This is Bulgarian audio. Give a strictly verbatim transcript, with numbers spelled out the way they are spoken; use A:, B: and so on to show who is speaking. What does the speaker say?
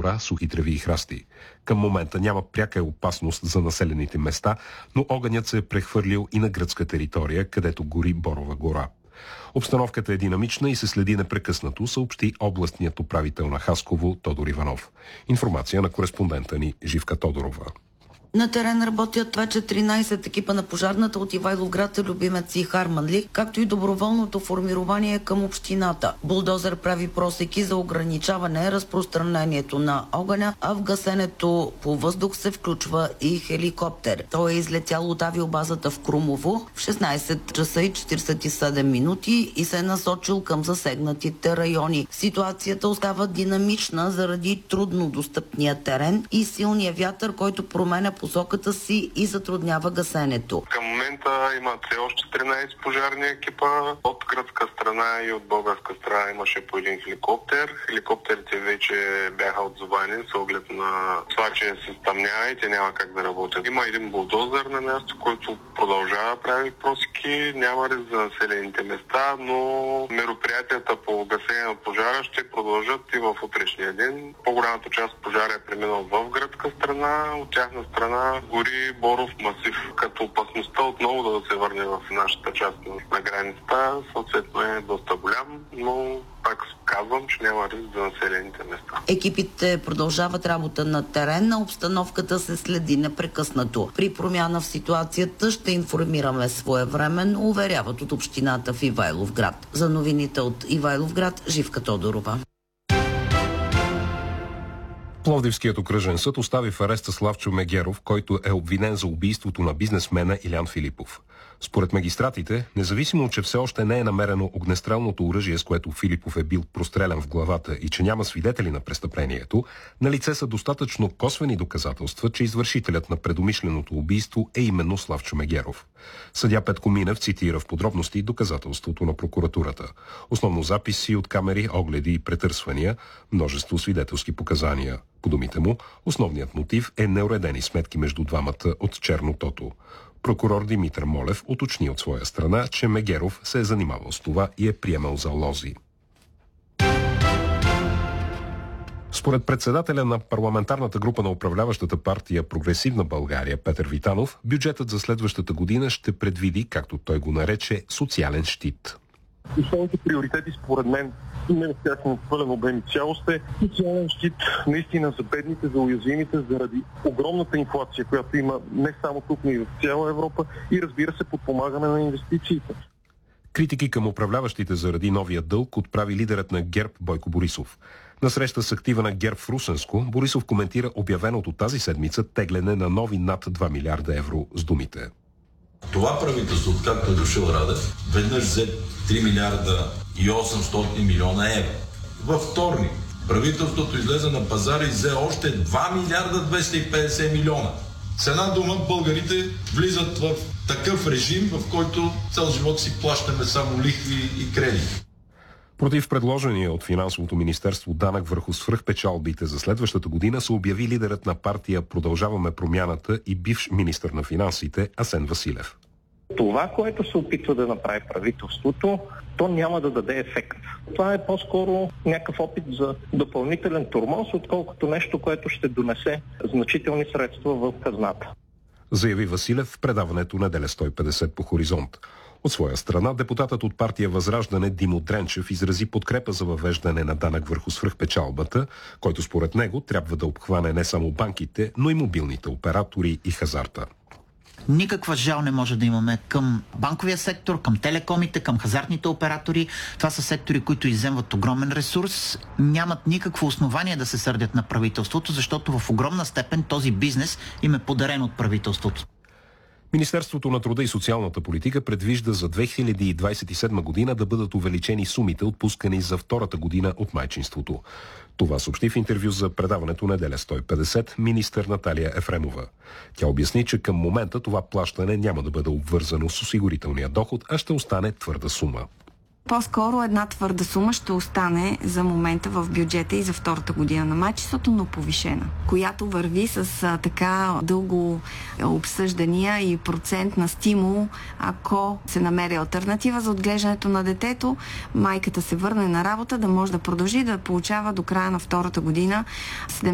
A: гора, сухи треви и храсти. Към момента няма пряка опасност за населените места, но огънят се е прехвърлил и на гръцка територия, където гори Борова гора. Обстановката е динамична и се следи непрекъснато, съобщи областният управител на Хасково Тодор Иванов. Информация на кореспондента ни Живка Тодорова.
B: На терен работят вече тринайсет екипа на пожарната от Ивайловград, Любимец и Харманли, както и доброволното формирование към общината. Булдозер прави просеки за ограничаване разпространението на огъня, а в гасенето по въздух се включва и хеликоптер. Той е излетял от авиобазата в Крумово в шестнайсет часа и четирийсет и седем минути и се е насочил към засегнатите райони. Ситуацията остава динамична заради трудно достъпния терен и силния вятър, който променя посоката си и затруднява гасенето.
C: Към момента има все още тринайсет пожарни екипа. От гръцка страна и от българска страна имаше по един хеликоптер. Хеликоптерите вече бяха отзовани с оглед на това, че се стъмнява и те няма как да работят. Има един булдозер на място, който продължава да прави просеки. Няма риск за населените места, но мероприятията по гасене на пожара ще продължат и в утрешния ден. По-голямата част от пожара е преминал в гръцка страна, от тяхна страна гори Боров масив, като опасността отново да се върне в нашата част на границата, съответно е доста голям, но пак казвам, че няма риск за населените места.
B: Екипите продължават работа на терен, на обстановката се следи непрекъснато. При промяна в ситуацията ще информираме своевременно, уверяват от общината в Ивайловград. За новините от Ивайловград, Живка Тодорова.
A: Пловдивският окръжен съд остави в ареста Славчо Мегеров, който е обвинен за убийството на бизнесмена Илян Филипов. Според магистратите, независимо, че все още не е намерено огнестрелното оръжие, с което Филипов е бил прострелян в главата и че няма свидетели на престъплението, налице са достатъчно косвени доказателства, че извършителят на предумишленото убийство е именно Славчо Мегеров. Съдия Петко Минев цитира в подробности доказателството на прокуратурата. Основно записи от камери, огледи и претърсвания, множество свидетелски показания. По думите му, основният мотив е неуредени сметки между двамата от Черно Тото. Прокурор Димитър Молев уточни от своя страна, че Мегеров се е занимавал с това и е приемал залози. Според председателя на парламентарната група на управляващата партия Прогресивна България Петър Витанов, бюджетът за следващата година ще предвиди, както той го нарече, социален щит.
D: Основните приоритети според мен и не в пълен обем и цялост е социален щит наистина за бедните, за уязвимите, заради огромната инфлация, която има не само тук, но и в цяла Европа и разбира се подпомагане на инвестициите.
A: Критики към управляващите заради новия дълг отправи лидерът на ГЕРБ Бойко Борисов. На среща с актива на ГЕРБ в Русенско, Борисов коментира обявеното тази седмица тегляне на нови над два милиарда евро с думите.
E: Това правителство, както е дошъл Радев, веднъж взе три милиарда и осемстотин милиона евро. Във вторник правителството излезе на пазара и взе още два милиарда двеста и петдесет милиона. С една дума, българите влизат в такъв режим, в който цял живот си плащаме само лихви и кредити.
A: Против предложения от Финансовото министерство данък върху свръхпечалбите за следващата година се обяви лидерът на партия Продължаваме промяната и бивш министър на финансите Асен Василев.
F: Това, което се опитва да направи правителството, то няма да даде ефект. Това е по-скоро някакъв опит за допълнителен тормоз, отколкото нещо, което ще донесе значителни средства в хазната.
A: Заяви Василев в предаването Неделя сто и петдесет по Хоризонт. От своя страна, депутатът от партия Възраждане Димо Дренчев изрази подкрепа за въвеждане на данък върху свръхпечалбата, който според него трябва да обхване не само банките, но и мобилните оператори и хазарта.
G: Никаква жал не може да имаме към банковия сектор, към телекомите, към хазартните оператори. Това са сектори, които изземват огромен ресурс. Нямат никакво основание да се сърдят на правителството, защото в огромна степен този бизнес им е подарен от правителството.
A: Министерството на труда и социалната политика предвижда за две хиляди двадесет и седма година да бъдат увеличени сумите, отпускани за втората година от майчинството. Това съобщи в интервю за предаването Неделя сто и петдесет министър Наталия Ефремова. Тя обясни, че към момента това плащане няма да бъде обвързано с осигурителния доход, а ще остане твърда сума.
H: По-скоро една твърда сума ще остане за момента в бюджета и за втората година на майчинството, но повишена, която върви с а, така дълго обсъждания и процент на стимул, ако се намери алтернатива за отглеждането на детето, майката се върне на работа, да може да продължи да получава до края на втората година